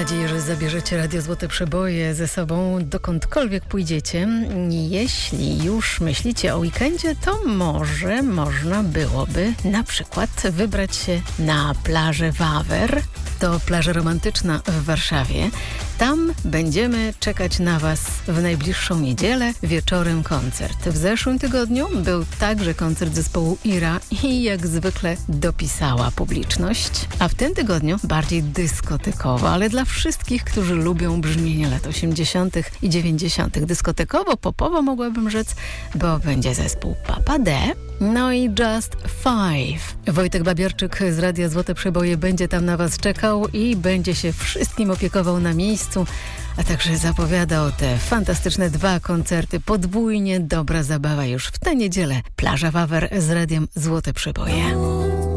nadzieję, że zabierzecie Radio Złote Przeboje ze sobą dokądkolwiek pójdziecie. Jeśli już myślicie o weekendzie, to może można byłoby na przykład wybrać się na plażę Wawer. To plaża romantyczna w Warszawie. Tam będziemy czekać na Was w najbliższą niedzielę. Wieczorem koncert. W zeszłym tygodniu był także koncert zespołu Ira i jak zwykle dopisała publiczność. A w tym tygodniu bardziej dyskotekowo, ale dla wszystkich, którzy lubią brzmienie lat 80. i 90. Dyskotekowo, popowo mogłabym rzec, bo będzie zespół Papa D. No i Just Five. Wojtek Babierczyk z Radia Złote Przeboje będzie tam na Was czekał i będzie się wszystkim opiekował na miejscu, a także zapowiadał te fantastyczne 2 koncerty. Podwójnie dobra zabawa już w tę niedzielę. Plaża Wawer z Radiem Złote Przeboje.